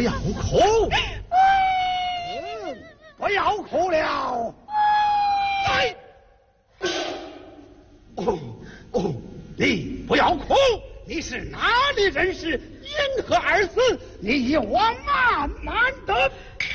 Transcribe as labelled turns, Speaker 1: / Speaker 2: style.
Speaker 1: 要哭，不要哭了。哎，你不要哭，你是哪里人士？因何而死？你有我慢慢的。